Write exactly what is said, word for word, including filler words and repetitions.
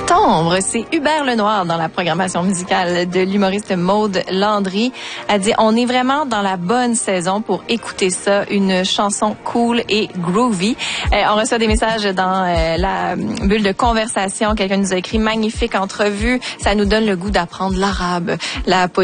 Septembre, c'est Hubert Lenoir dans la programmation musicale de l'humoriste Maude Landry. Elle dit, on est vraiment dans la bonne saison pour écouter ça, une chanson cool et groovy. Euh, on reçoit des messages dans euh, la bulle de conversation. Quelqu'un nous a écrit, magnifique entrevue, ça nous donne le goût d'apprendre l'arabe. La